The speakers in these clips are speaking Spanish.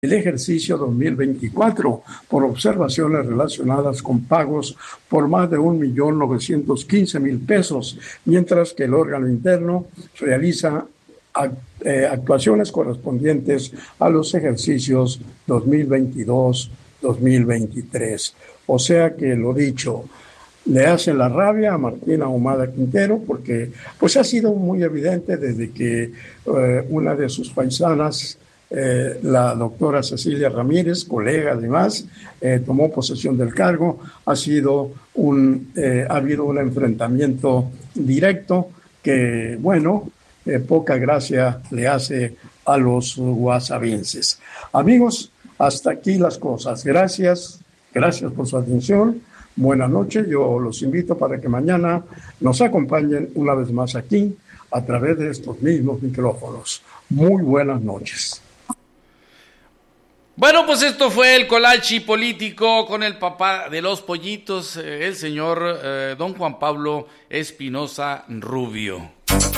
el ejercicio 2024 por observaciones relacionadas con pagos por más de 1.915.000 pesos, mientras que el órgano interno realiza actuaciones correspondientes a los ejercicios 2022-2023. O sea que lo dicho, le hace la rabia a Martín Ahumada Quintero porque pues ha sido muy evidente desde que una de sus paisanas, la doctora Cecilia Ramírez, colega además, tomó posesión del cargo. Ha habido un enfrentamiento directo que, bueno, poca gracia le hace a los guasavenses. Amigos, hasta aquí las cosas. Gracias por su atención. Buenas noches. Yo los invito para que mañana nos acompañen una vez más aquí a través de estos mismos micrófonos. Muy buenas noches. Bueno, pues esto fue el Colachi político con el papá de los pollitos, el señor don Juan Pablo Espinosa Rubio.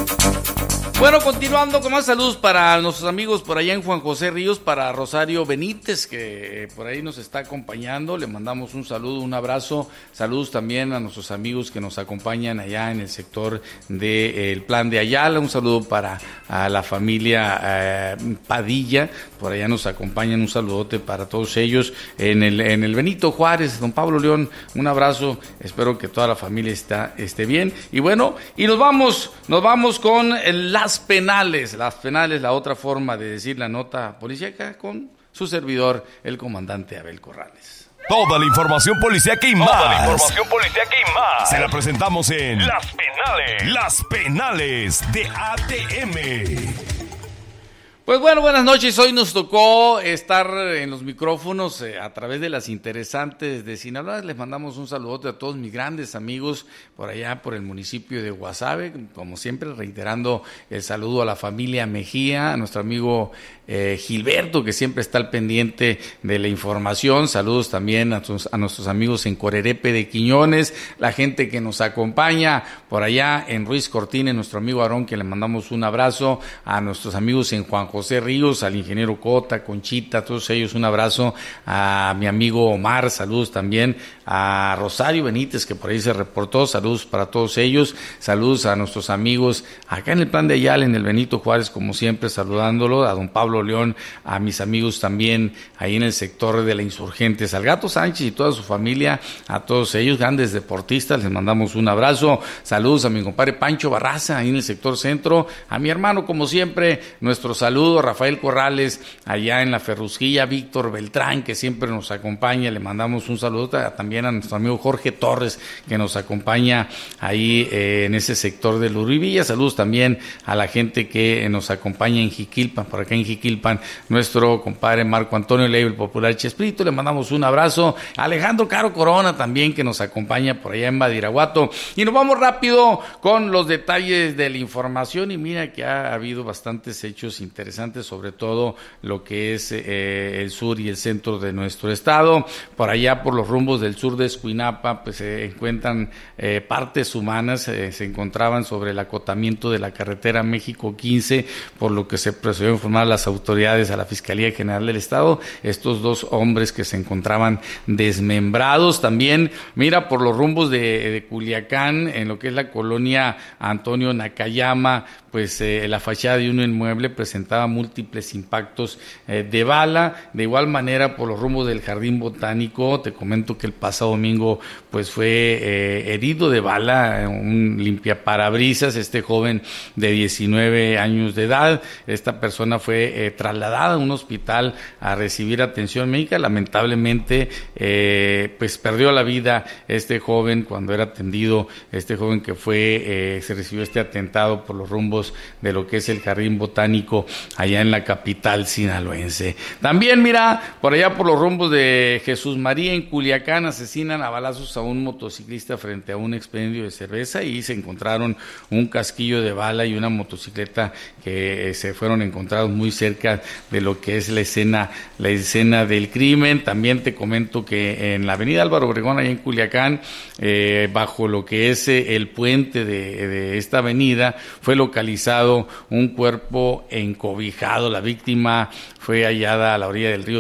Bueno, continuando con más saludos para nuestros amigos por allá en Juan José Ríos, para Rosario Benítez, que por ahí nos está acompañando. Le mandamos un saludo, un abrazo. Saludos también a nuestros amigos que nos acompañan allá en el sector del Plan de Ayala. Un saludo para la familia Padilla, por allá nos acompañan. Un saludote para todos ellos en el Benito Juárez, don Pablo León. Un abrazo, espero que toda la familia esté bien. Y bueno, y nos vamos con las penales, la otra forma de decir la nota policíaca, con su servidor, el comandante Abel Corrales. Toda la información policíaca y más. Se la presentamos en Las Penales de ATM. Pues bueno, buenas noches. Hoy nos tocó estar en los micrófonos a través de las interesantes de Sinaloa. Les mandamos un saludote a todos mis grandes amigos por allá por el municipio de Guasave. Como siempre, reiterando el saludo a la familia Mejía, a nuestro amigo Gilberto, que siempre está al pendiente de la información. Saludos también a nuestros amigos en Corerepe de Quiñones, la gente que nos acompaña por allá en Ruiz Cortines, nuestro amigo Aarón, que le mandamos un abrazo, a nuestros amigos en Juan José Ríos, al ingeniero Cota, Conchita, a todos ellos un abrazo, a mi amigo Omar, saludos también, a Rosario Benítez, que por ahí se reportó, saludos para todos ellos, saludos a nuestros amigos acá en el Plan de Ayala, en el Benito Juárez, como siempre, saludándolo, a don Pablo León, a mis amigos también ahí en el sector de la Insurgentes, al Gato Sánchez y toda su familia, a todos ellos, grandes deportistas, les mandamos un abrazo, saludos a mi compadre Pancho Barraza, ahí en el sector centro, a mi hermano, como siempre, nuestro saludo, Rafael Corrales, allá en la Ferrusquilla, Víctor Beltrán, que siempre nos acompaña, le mandamos un saludo también a nuestro amigo Jorge Torres, que nos acompaña ahí en ese sector de Luribilla, saludos también a la gente que nos acompaña en Jiquilpan, por acá en Jiquilpan, nuestro compadre Marco Antonio Leiva, el popular Chespirito, le mandamos un abrazo, a Alejandro Caro Corona también, que nos acompaña por allá en Badiraguato, y nos vamos rápido con los detalles de la información, y mira que ha habido bastantes hechos interesantes, sobre todo lo que es el sur y el centro de nuestro estado. Por allá, por los rumbos del sur de Escuinapa, pues se encuentran partes humanas, se encontraban sobre el acotamiento de la carretera México 15, por lo que se procedió a informar a las autoridades, a la Fiscalía General del Estado, estos dos hombres que se encontraban desmembrados. También, mira, por los rumbos de Culiacán, en lo que es la colonia Antonio Nakayama, pues la fachada de un inmueble presentaba múltiples impactos de bala. De igual manera, por los rumbos del Jardín Botánico, te comento que el pasado domingo pues fue herido de bala un limpiaparabrisas, este joven de 19 años de edad. Esta persona fue trasladada a un hospital a recibir atención médica. Lamentablemente pues perdió la vida este joven cuando era atendido, este joven que se recibió este atentado por los rumbos de lo que es el Jardín Botánico allá en la capital sinaloense. También, mira, por allá por los rumbos de Jesús María en Culiacán, asesinan a balazos a un motociclista frente a un expendio de cerveza y se encontraron un casquillo de bala y una motocicleta que se fueron encontrados muy cerca de lo que es la escena del crimen. También te comento que en la avenida Álvaro Obregón, allá en Culiacán, bajo lo que es el puente de esta avenida, fue localizado un cuerpo encobijado. La víctima fue hallada a la orilla del río